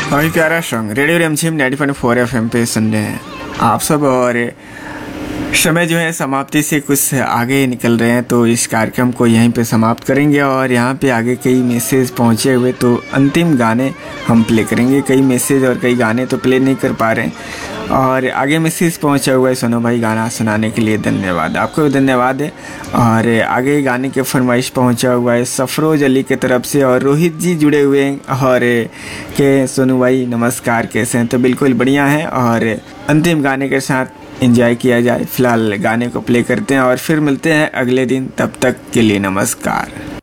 काफ़ी प्यारा song radio रिमझिम 90.4 FM पे सुन रहे हैं आप सब। और समय जो है समाप्ति से कुछ आगे निकल रहे हैं, तो इस कार्यक्रम को यहीं पे समाप्त करेंगे। और यहाँ पे आगे कई मैसेज पहुँचे हुए, तो अंतिम गाने हम प्ले करेंगे। कई मैसेज और कई गाने तो प्ले नहीं कर पा रहे हैं। और आगे मैसेज पहुँचा हुआ है, सोनू भाई गाना सुनाने के लिए धन्यवाद, आपको भी धन्यवाद है। और आगे गाने के फरमाइश पहुँचा हुआ है सफरोज अली की तरफ से, और रोहित जी जुड़े हुए हैं और के सोनू भाई नमस्कार, कैसे हैं? तो बिल्कुल बढ़िया है। और अंतिम गाने के साथ एंजॉय किया जाए। फिलहाल गाने को प्ले करते हैं और फिर मिलते हैं अगले दिन, तब तक के लिए नमस्कार।